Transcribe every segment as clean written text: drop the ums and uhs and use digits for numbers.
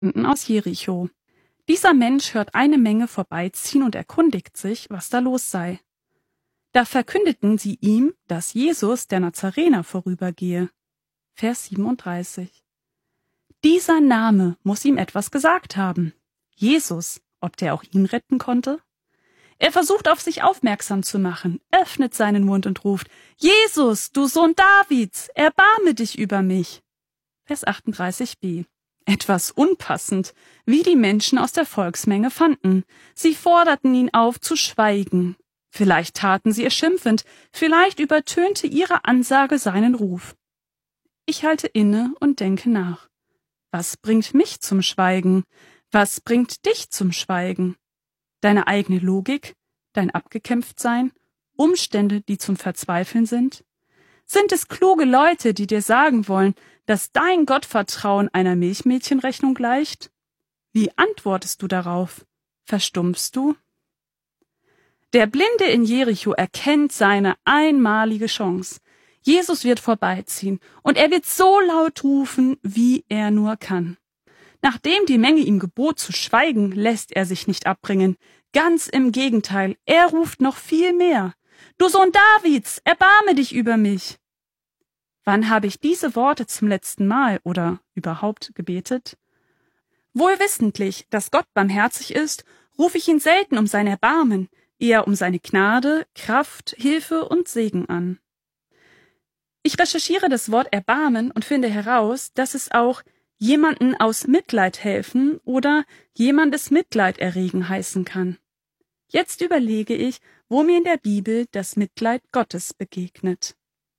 aus Jericho. Dieser Mensch hört eine Menge vorbeiziehen und erkundigt sich, was da los sei. Da verkündeten sie ihm, dass Jesus, der Nazarener, vorübergehe. Vers 37. Dieser Name muss ihm etwas gesagt haben. Jesus, ob der auch ihn retten konnte? Er versucht, auf sich aufmerksam zu machen, öffnet seinen Mund und ruft: Jesus, du Sohn Davids, erbarme dich über mich. Vers 38b. Etwas unpassend, wie die Menschen aus der Volksmenge fanden. Sie forderten ihn auf, zu schweigen. Vielleicht taten sie es schimpfend, vielleicht übertönte ihre Ansage seinen Ruf. Ich halte inne und denke nach. Was bringt mich zum Schweigen? Was bringt dich zum Schweigen? Deine eigene Logik, dein Abgekämpftsein, Umstände, die zum Verzweifeln sind? Sind es kluge Leute, die dir sagen wollen, dass dein Gottvertrauen einer Milchmädchenrechnung gleicht? Wie antwortest du darauf? Verstummst du? Der Blinde in Jericho erkennt seine einmalige Chance. Jesus wird vorbeiziehen und er wird so laut rufen, wie er nur kann. Nachdem die Menge ihm gebot zu schweigen, lässt er sich nicht abbringen. Ganz im Gegenteil, er ruft noch viel mehr. Du Sohn Davids, erbarme dich über mich. Wann habe ich diese Worte zum letzten Mal oder überhaupt gebetet? Wohl wissentlich, dass Gott barmherzig ist, rufe ich ihn selten um sein Erbarmen, eher um seine Gnade, Kraft, Hilfe und Segen an. Ich recherchiere das Wort Erbarmen und finde heraus, dass es auch jemanden aus Mitleid helfen oder jemandes Mitleid erregen heißen kann. Jetzt überlege ich, wo mir in der Bibel das Mitleid Gottes begegnet.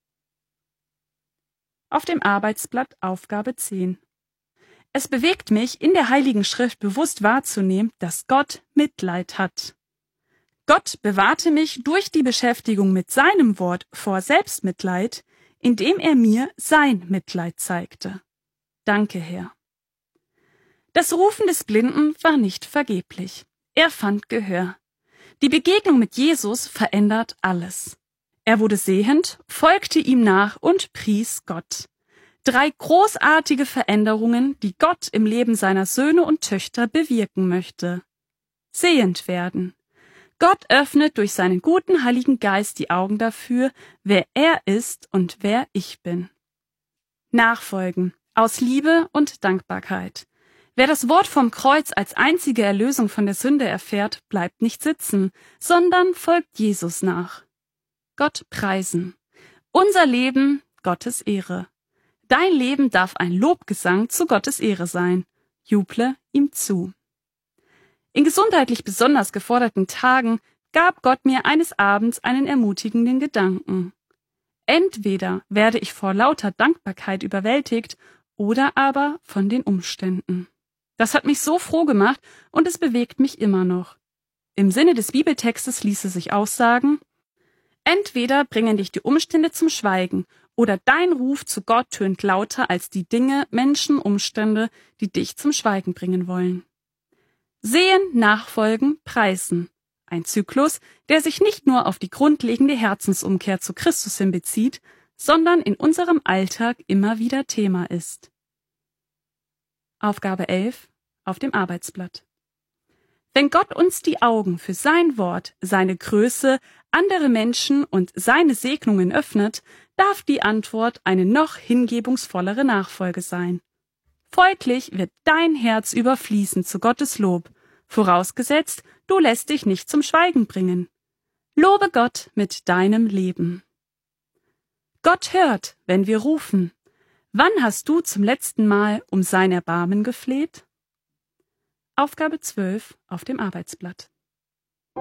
Auf dem Arbeitsblatt Aufgabe 10. Es bewegt mich, in der Heiligen Schrift bewusst wahrzunehmen, dass Gott Mitleid hat. Gott bewahrte mich durch die Beschäftigung mit seinem Wort vor Selbstmitleid, indem er mir sein Mitleid zeigte. Danke, Herr. Das Rufen des Blinden war nicht vergeblich. Er fand Gehör. Die Begegnung mit Jesus verändert alles. Er wurde sehend, folgte ihm nach und pries Gott. 3 großartige Veränderungen, die Gott im Leben seiner Söhne und Töchter bewirken möchte. Sehend werden. Gott öffnet durch seinen guten Heiligen Geist die Augen dafür, wer er ist und wer ich bin. Nachfolgen. Aus Liebe und Dankbarkeit. Wer das Wort vom Kreuz als einzige Erlösung von der Sünde erfährt, bleibt nicht sitzen, sondern folgt Jesus nach. Gott preisen. Unser Leben, Gottes Ehre. Dein Leben darf ein Lobgesang zu Gottes Ehre sein. Juble ihm zu. In gesundheitlich besonders geforderten Tagen gab Gott mir eines Abends einen ermutigenden Gedanken. Entweder werde ich vor lauter Dankbarkeit überwältigt oder aber von den Umständen. Das hat mich so froh gemacht und es bewegt mich immer noch. Im Sinne des Bibeltextes ließe sich aussagen: Entweder bringen dich die Umstände zum Schweigen oder dein Ruf zu Gott tönt lauter als die Dinge, Menschen, Umstände, die dich zum Schweigen bringen wollen. Sehen, nachfolgen, preisen. Ein Zyklus, der sich nicht nur auf die grundlegende Herzensumkehr zu Christus hin bezieht, sondern in unserem Alltag immer wieder Thema ist. Aufgabe 11 auf dem Arbeitsblatt. Wenn Gott uns die Augen für sein Wort, seine Größe, andere Menschen und seine Segnungen öffnet, darf die Antwort eine noch hingebungsvollere Nachfolge sein. Folglich wird dein Herz überfließen zu Gottes Lob, vorausgesetzt, du lässt dich nicht zum Schweigen bringen. Lobe Gott mit deinem Leben. Gott hört, wenn wir rufen. Wann hast du zum letzten Mal um sein Erbarmen gefleht? Aufgabe 12 auf dem Arbeitsblatt.